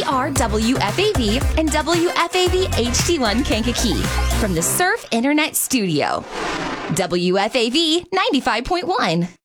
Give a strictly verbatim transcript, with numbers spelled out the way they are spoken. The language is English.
P R W F A V and W F A V H D one Kankakee from the Surf Internet Studio. W F A V ninety-five point one.